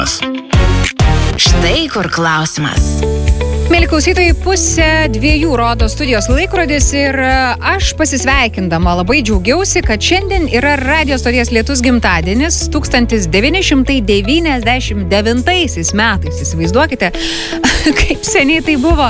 Štai kur klausimas. Mėly klausytojai, 1:02 rodo studijos laikrodis ir aš pasisveikindama labai džiaugiausi, kad šiandien yra radijo stoties Lietus gimtadienis 1999 metais. Įsivaizduokite, kaip seniai tai buvo.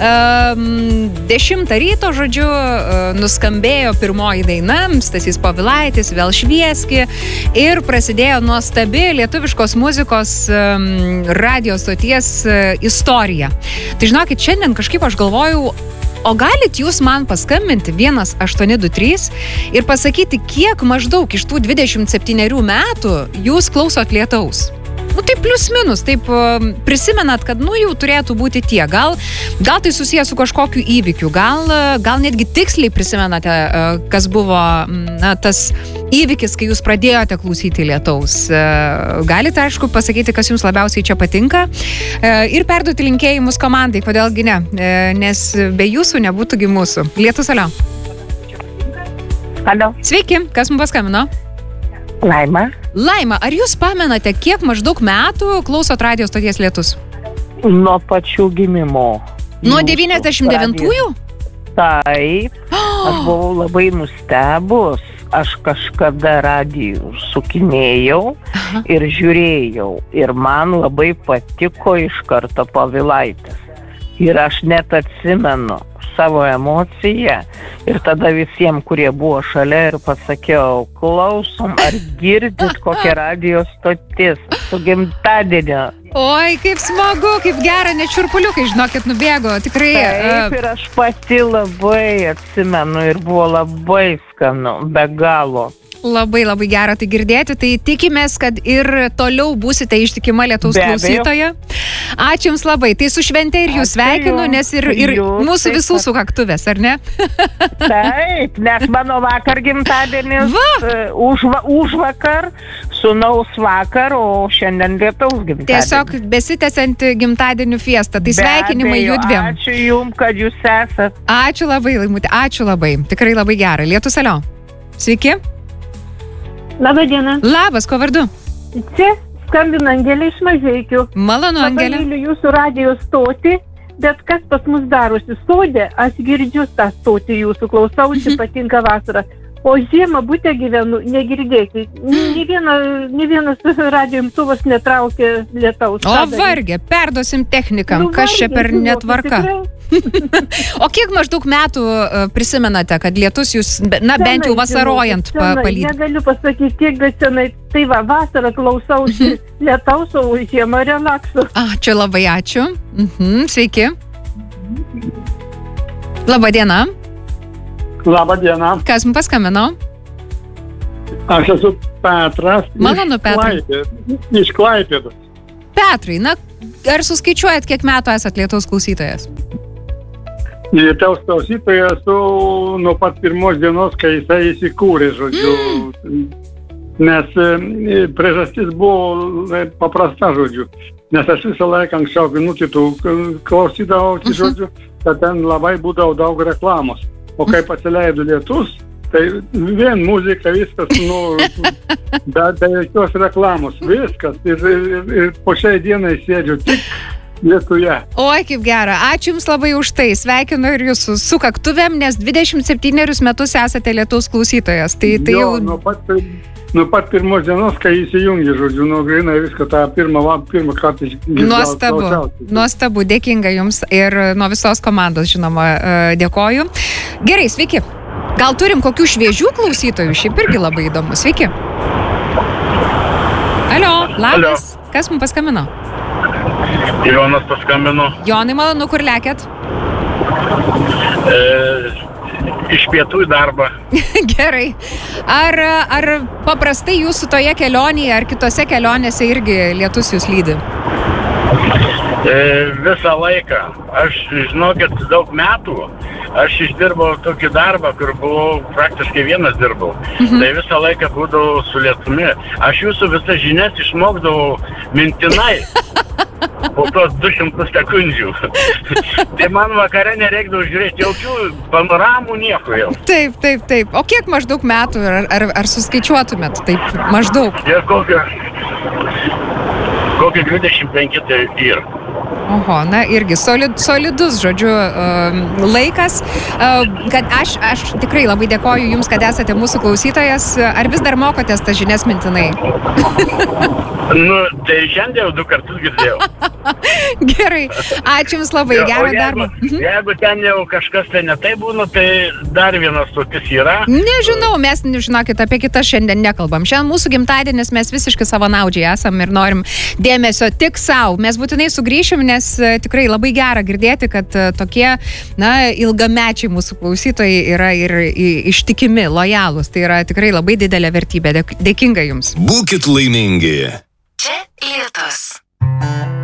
10 ryto, žodžiu, nuskambėjo pirmoji daina, Stasys Povilaitis, Vėl švieski, ir prasidėjo nuostabi lietuviškos muzikos radijo stoties istorija. Tai žinokit, šiandien kažkaip aš galvojau, o galit jūs man paskambinti 1823 ir pasakyti, kiek maždaug iš tų 27 metų jūs klausot Lietaus? Tai plius minus, taip prisimenat, kad jau turėtų būti tie. Gal tai susijęs su kažkokiu įvykiu, gal netgi tiksliai prisimenate, kas buvo tas įvykis, kai jūs pradėjote klausyti Lietaus. Galite, aišku, pasakyti, kas jums labiausiai čia patinka ir perduoti linkėjimus komandai, kodėlgi ne, nes be jūsų nebūtų mūsų. Lietus, alio. Alio. Sveiki, kas mums paskambino? Laima, ar jūs pamenate, kiek maždaug metų klausot radijo stoties Lietus? Nuo pačių gimimo. Nuo 99-ųjų? Taip, aš buvau labai nustebus. Aš kažkada radijų sukinėjau ir žiūrėjau. Ir man labai patiko iš karto Povilaitis. Ir aš net atsimenu savo emociją. Ir tada visiems, kurie buvo šalia, ir pasakiau, klausom, ar girdit kokią radijo stotis su gimtadieniu. Oi, kaip smagu, kaip gera, net šiurpuliukai, žinokit, nubėgo, tikrai. Taip, ir aš pati labai atsimenu ir buvo labai skanu, be galo. Labai, labai gera tai girdėti, tai tikimės, kad ir toliau būsite ištikima Lietaus klausytoja. Ačiū Jums labai, tai su švente ir Jūs sveikinu, nes ir mūsų visų sukaktuvės, ar ne? Taip, nes mano vakar gimtadienis, už vakar, sūnaus vakar, o šiandien Lietaus gimtadienis. Tiesiog besitęsianti gimtadienių fiesta, tai sveikinimai judviem. Ačiū Jums, kad Jūs esat. Ačiū labai, Laimutė, ačiū labai, tikrai labai gera. Lietus, alio. Sveiki. Labą dieną. Labas, ko vardu? Čia skambina Angelė iš Mažeikių. Malonu, Angelė. Labai myliu jūsų radijo stotį, bet kas pas mus darosi sode, aš girdžiu tą stotį jūsų, klausausi, patinka vasara. O žiemą bute gyvenu, negirdėti. Nė vienas radijo imtuvas netraukia Lietaus. O vargė, perduosim technikam, kas čia per netvarka. O kiek maždaug metų prisimenate, kad lietus jūs, bent jau vasarojant palydi? Negaliu pasakyti tiek, bet senai, tai vasarą klausausi Lietaus, o žiemą relaksu. Ačiū, labai ačiū. Sveiki. Labą dieną. Labą dieną. Kas mums paskambino? Aš esu Petras. Malonu, Petrai. Iš Klaipėdos. Petrai, ar suskaičiuojat, kiek metų esat Lietaus klausytojas? Lietaus klausytojas esu nuo pat pirmos dienos, kai jisai įsikūrė, žodžiu. Nes priežastis buvo paprasta, žodžiu. Nes aš visą laiką anksčiau kitų klausydavau, žodžiu, kad ten labai būdavo daug reklamos. O kai pasileido Lietus, tai vien muzika, viskas, be jokios reklamos, viskas. Ir po šiai dienai sėdžiu tik Lietuje. Oi, kaip gera. Ačiū Jums labai už tai. Sveikinu ir Jūsų sukaktuvėm, nes 27 metus esate Lietaus klausytojas. Tai jau... Nuo pat pirmos dienos, kai įsijungi, žodžiu, grinai viską tą pirmą kartą išgirdau. Nuostabu, dėkinga Jums ir nuo visos komandos, žinoma, dėkoju. Gerai, sveiki. Gal turim kokių šviežių klausytojų? Šiaip irgi labai įdomu. Sveiki. Alio, labas. Kas mums paskambino? Jonas paskambino. Jonai, malonu, kur lekėt? Iš pietų į darbą. Gerai. Ar paprastai jūsų toje kelionėje ar kitose kelionėse irgi lietus jūs lydi? Visą laiką. Aš, žinokit, daug metų aš išdirbau tokį darbą, kur buvau praktiškai vienas dirbau. Tai visą laiką būdavau su lietumi. Aš jūsų visas žinias išmokdavau mintinai. Po tos 200 sekundžių. Tai man vakare nereikdavo žiūrėti jokių panoramų, nieko jau. Taip. O kiek maždaug metų, ar suskaičiuotumėt? Taip, maždaug. Kiek kokio Kokie 25 tai yra. Oho, na irgi solidus, žodžiu, laikas, kad aš tikrai labai dėkoju Jums, kad esate mūsų klausytojas. Ar vis dar mokotės tas žinias mintinai? Tai šiandien jau 2 kartus girdėjau. Gerai, ačiū Jums labai, gerą darbą. Jeigu ten jau kažkas tai netai būna, tai dar vienas stotis yra. Nežinau, mes, žinokit, apie kitas šiandien nekalbam. Šiandien mūsų gimtadienis, mes visiškai savanaudžiai esam ir norim dėmesio tik savo. Mes būtinai sugrįšim, nes tikrai labai gera girdėti, kad tokie, ilgamečiai mūsų klausytojai yra ir ištikimi, lojalūs. Tai yra tikrai labai didelė vertybė. Dėkinga Jums. Būkit laimingi. Čia Lietus.